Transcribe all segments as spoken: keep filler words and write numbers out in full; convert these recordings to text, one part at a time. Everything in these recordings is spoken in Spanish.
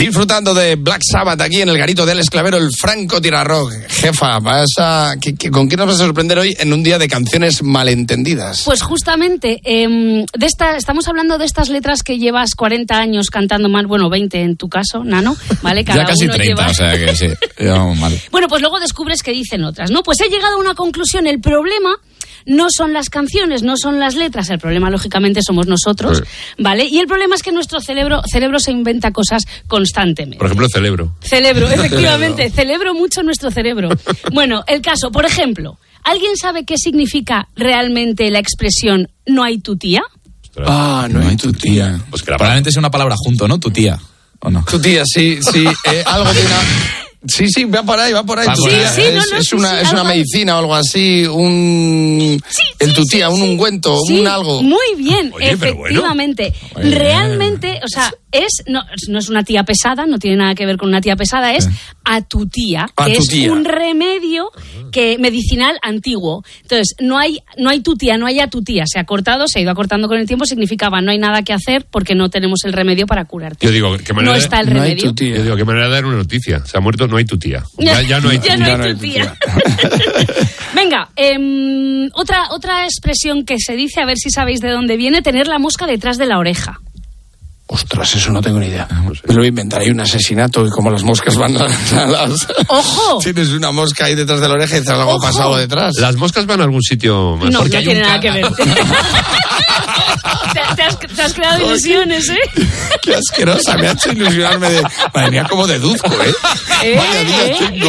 Disfrutando de Black Sabbath aquí en el garito del Esclavero, el Franco Tirarrock. Jefa, vas a, ¿qué, qué, ¿con qué nos vas a sorprender hoy en un día de canciones malentendidas? Pues justamente, eh, de esta, estamos hablando de estas letras que llevas cuarenta años cantando mal, bueno, veinte en tu caso, Nano, ¿vale? Cada ya casi uno treinta, lleva... o sea que sí, llevamos mal. Bueno, pues luego descubres que dicen otras, ¿no? Pues he llegado a una conclusión, el problema... no son las canciones, no son las letras, el problema lógicamente somos nosotros, sí. ¿Vale? Y el problema es que nuestro cerebro, cerebro se inventa cosas constantemente. Por ejemplo, celebro. Celebro, efectivamente, celebro mucho nuestro cerebro. Bueno, el caso, por ejemplo, ¿alguien sabe qué significa realmente la expresión no hay tu tía? Ah, no, no hay tu tía. tía. Pues que la probablemente es una palabra junto, ¿no? Tu tía, ¿o no? Tu tía, sí, sí, eh, algo de una... Sí, sí, va por ahí, va por ahí. Sí, sí, es, no, no, es sí, una, sí, es una algo... medicina o algo así, un... Sí, el sí, tutía, sí, un sí. ungüento, sí, un algo. Muy bien, Oye, efectivamente. Bueno. Realmente, o sea, es no, no es una tía pesada, no tiene nada que ver con una tía pesada, es a tu tía, a que tu es tía. un remedio que medicinal antiguo. Entonces, no hay no hay tu tía, no hay a tu tía. Se ha cortado, se ha ido acortando con el tiempo, significaba no hay nada que hacer porque no tenemos el remedio para curarte. Yo digo, ¿qué manera no está el no hay remedio. tu tía. Yo digo, ¿qué manera de dar una noticia? Se ha muerto, no hay tu tía. Ya, ya no hay tu ya no tía. hay tu tía. Venga, eh, otra, otra expresión que se dice, a ver si sabéis de dónde viene, tener la mosca detrás de la oreja. Ostras, eso no tengo ni idea. No sé. Me lo voy a inventar. Hay un asesinato y como las moscas van a, a las... ¡Ojo! Tienes una mosca ahí detrás de la oreja y te algo ¡Ojo! pasado detrás. Las moscas van a algún sitio más. No, Porque no hay tiene un nada ca- que ver. te, te has, te has creado ilusiones, ¿eh? Qué asquerosa, me ha hecho ilusionarme de... Madre mía, cómo deduzco, ¿eh? ¿Eh? Vaya día, ¿Eh? chico.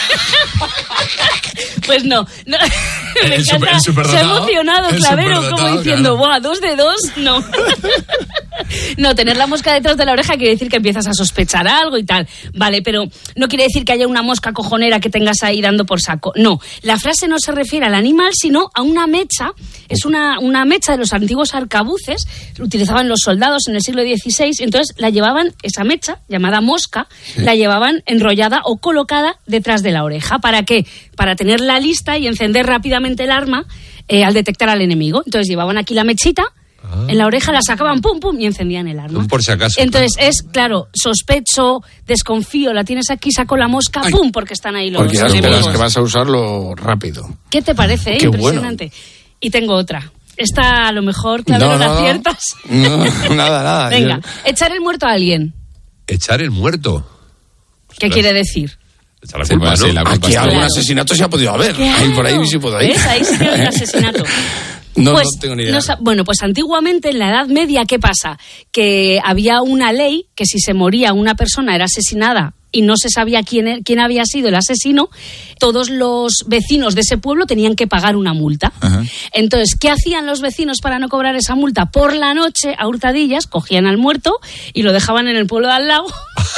Pues no, no. Me El encanta. super- el superdotado. Se ha emocionado, El Clavero, superdotado, como diciendo, claro. ¡buah, dos de dos! No. No, tener la mosca detrás de la oreja quiere decir que empiezas a sospechar algo y tal. Vale, pero no quiere decir que haya una mosca cojonera que tengas ahí dando por saco. No, la frase no se refiere al animal, sino a una mecha. Es una, una mecha de los antiguos arcabuces. Lo utilizaban los soldados en el siglo dieciséis. Entonces la llevaban, esa mecha, llamada mosca, sí. la llevaban enrollada o colocada detrás de la oreja. ¿Para qué? Para tenerla lista y encender rápidamente el arma eh, al detectar al enemigo. Entonces llevaban aquí la mechita, ah. en la oreja la sacaban, pum, pum, y encendían el arma. Un por si acaso. Entonces es, claro, sospecho, desconfío, la tienes aquí, saco la mosca, Ay. pum, porque están ahí los Porque ya enemigos. esperas que vas a usarlo rápido. ¿Qué te parece? Eh? Qué Impresionante. Bueno. Y tengo otra. Esta a lo mejor, claro, no, la no, aciertas. No, nada, nada. Venga, Yo... echar el muerto a alguien. Echar el muerto. ¿Qué quiere decir? Echar la culpa, sí, ¿no? la culpa Aquí algún Claro. asesinato se ha podido haber. Claro. Ahí por ahí sí puedo ir. ¿Ves? Ahí sí que hay un asesinato. No, pues, no tengo ni idea. No, bueno, pues antiguamente en la Edad Media, ¿qué pasa? Que había una ley que si se moría una persona era asesinada y no se sabía quién, quién había sido el asesino, todos los vecinos de ese pueblo tenían que pagar una multa. Ajá. Entonces, ¿qué hacían los vecinos para no cobrar esa multa? Por la noche, a hurtadillas, cogían al muerto y lo dejaban en el pueblo de al lado.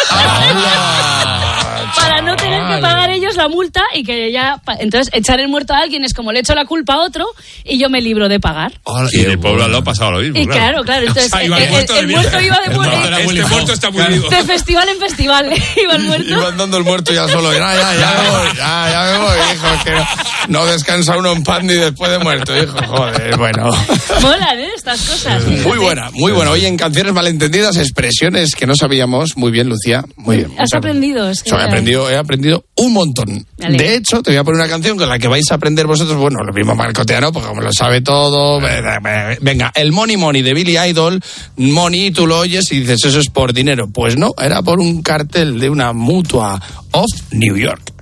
Para no tener que pagar ellos la multa y que ya... Entonces, echar el muerto a alguien es como le echo la culpa a otro y yo me libro de pagar. Hola, y en el pueblo al lado pasaba lo mismo. Y claro, claro. Entonces, o sea, el, el, muerto, el muerto iba de, muerte, este muerto está muy vivo. de festival en festival. Iba el muerto. Iba andando el muerto ya solo. Ya, ya, ya me voy, ya, ya me voy, hijo. Que no, no descansa uno en pan ni después de muerto, hijo. Joder, bueno. Molan, ¿eh? Estas cosas. Muy buena, muy buena. Oye, en canciones malentendidas, expresiones que no sabíamos. Muy bien, Lucía. Muy bien. Has aprendido. Sí, he aprendido, he aprendido un montón. De hecho, te voy a poner una canción con la que vais a aprender vosotros, bueno, lo mismo Marcoteano, porque como lo sabe todo. Venga, el Money Money de Billy Idol. Money, tú lo oyes y dices, eso es por dinero. Pues no, era por un cartel de una mutua of New York.